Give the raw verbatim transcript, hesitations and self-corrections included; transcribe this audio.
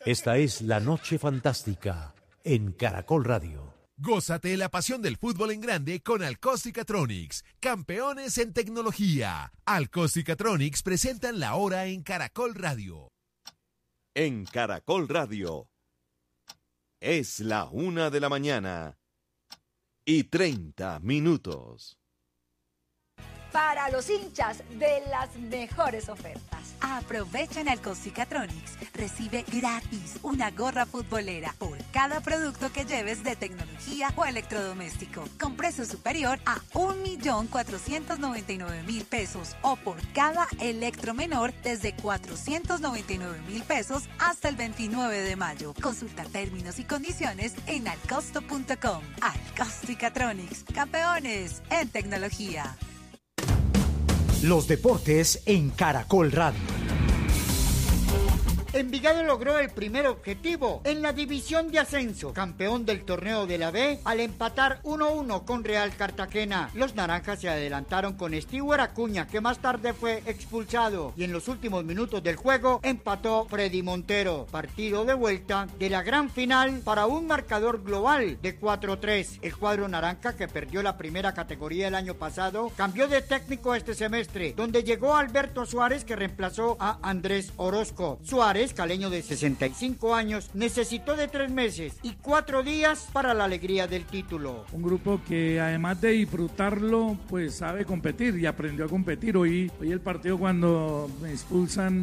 Esta es La Noche Fantástica en Caracol Radio. Gózate la pasión del fútbol en grande con Alcostica-Tronics, campeones en tecnología. Alcostica-Tronics presentan la hora en Caracol Radio. En Caracol Radio es la una de la mañana y treinta minutos. Para los hinchas de las mejores ofertas. Aprovecha en Alcostica-Tronics. Recibe gratis una gorra futbolera por cada producto que lleves de tecnología o electrodoméstico, con precio superior a un millón cuatrocientos noventa y nueve mil pesos, o por cada electro menor desde cuatrocientos noventa y nueve mil pesos hasta el veintinueve de mayo. Consulta términos y condiciones en alcosto punto com. Alcostica-Tronics, campeones en tecnología. Los deportes en Caracol Radio. Envigado logró el primer objetivo en la división de ascenso, campeón del torneo de la B, al empatar uno a uno con Real Cartagena. Los naranjas se adelantaron con Stewart Acuña, que más tarde fue expulsado, y en los últimos minutos del juego empató Freddy Montero. Partido de vuelta de la gran final para un marcador global de cuatro a tres. El cuadro naranja, que perdió la primera categoría el año pasado, cambió de técnico este semestre, donde llegó Alberto Suárez, que reemplazó a Andrés Orozco. Suárez, caleño de sesenta y cinco años, necesitó de tres meses y cuatro días para la alegría del título. Un grupo que, además de disfrutarlo, pues sabe competir y aprendió a competir. Hoy, hoy el partido, cuando me expulsan